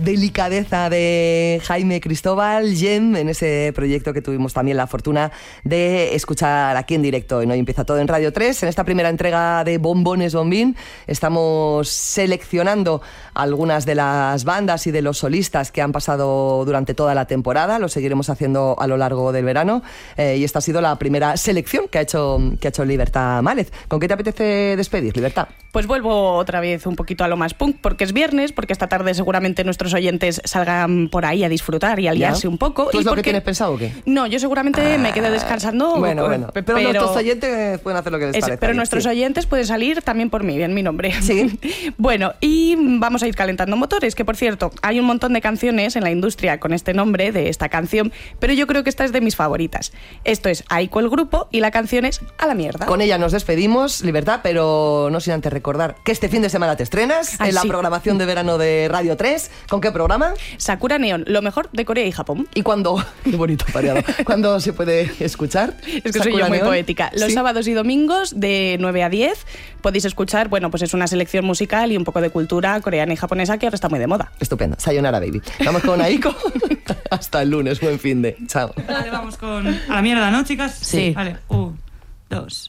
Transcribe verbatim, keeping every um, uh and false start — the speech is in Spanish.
delicadeza de Jaime Cristóbal, Gem, en ese proyecto que tuvimos también la fortuna de escuchar aquí en directo. En Hoy Empieza Todo en Radio tres. En esta primera entrega de Bombones Bombín estamos seleccionando algunas de las bandas y de los solistas que han pasado durante toda la temporada. Lo seguiremos haciendo a lo largo del verano. Eh, y esta ha sido la primera selección que ha hecho, que ha hecho Libertad Mález. ¿Con qué te apetece despedir, Libertad? Pues vuelvo otra vez un poquito a lo más punk, porque es viernes, porque esta tarde seguramente nuestros oyentes salgan por ahí a disfrutar y a liarse ¿Ya? un poco. ¿Tú es y lo porque... que tienes pensado o qué? No, yo seguramente ah, me quedé descansando. Bueno, bueno. Pero, pero nuestros oyentes pueden hacer lo que les es, parezca. Pero bien, nuestros sí. oyentes pueden salir también por mí, en mi nombre. Sí. Bueno, y vamos a ir calentando motores, que por cierto, hay un montón de canciones en la industria con este nombre de esta canción, pero yo creo que esta es de mis favoritas. Esto es Aiko el grupo y la canción es A la mierda. Con ella nos despedimos, Libertad, pero no sin antes recordar que este fin de semana te estrenas Ay, en la sí. programación de verano de Radio tres. ¿Con qué programa? Sakura Neon, lo mejor de Corea y Japón. ¿Y cuándo? Qué bonito pareado. ¿Cuándo se puede escuchar? Es que soy yo muy Neon? poética. Los ¿Sí? sábados y domingos de nueve a diez podéis escuchar, bueno, pues es una selección musical y un poco de cultura coreana y japonesa que ahora está muy de moda. Estupendo. Sayonara, baby. Vamos con Aiko. Hasta el lunes. Buen fin de. Chao. Vale, vamos con... A la mierda, ¿no, chicas? Sí. Vale, un, dos...